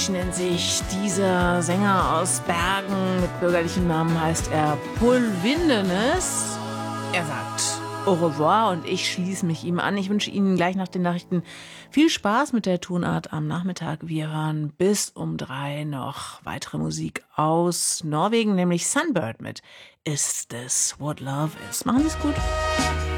Beach nennt sich dieser Sänger aus Bergen. Mit bürgerlichem Namen heißt er Paul Windenes. Er sagt au revoir und ich schließe mich ihm an. Ich wünsche Ihnen gleich nach den Nachrichten viel Spaß mit der Tonart am Nachmittag. Wir hören bis um 3 noch weitere Musik aus Norwegen, nämlich Sunbird mit Is This What Love Is. Machen Sie es gut.